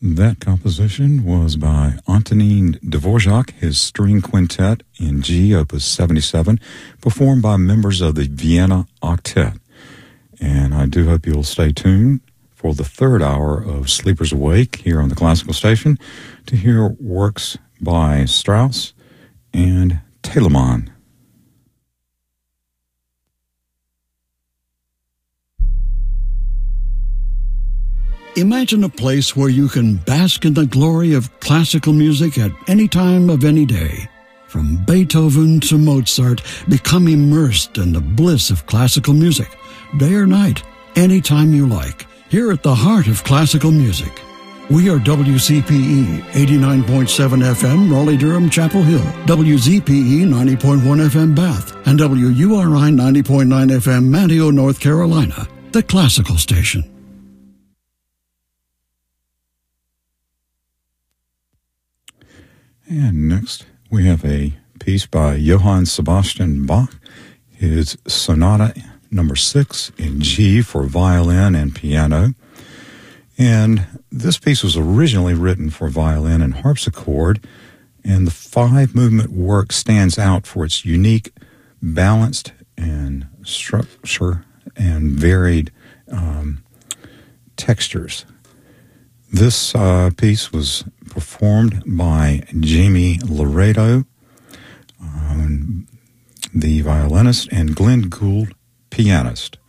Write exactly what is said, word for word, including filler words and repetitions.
That composition was by Antonin Dvorak, his string quintet in G, opus seventy-seven, performed by members of the Vienna Octet. And I do hope you'll stay tuned for the third hour of Sleepers Awake here on the Classical Station to hear works by Strauss and Telemann. Imagine a place where you can bask in the glory of classical music at any time of any day. From Beethoven to Mozart, become immersed in the bliss of classical music, day or night, anytime you like, here at the heart of classical music. We are W C P E eighty-nine point seven F M, Raleigh-Durham, Chapel Hill, W Z P E ninety point one F M, Bath, and W U R I ninety point nine F M, Manteo, North Carolina, the classical station. And next, we have a piece by Johann Sebastian Bach, his Sonata number six in G for violin and piano. And this piece was originally written for violin and harpsichord, and the five-movement work stands out for its unique, balanced, and structure and varied um, textures. This uh, piece was performed by Jamie Laredo, um, the violinist, and Glenn Gould, pianist.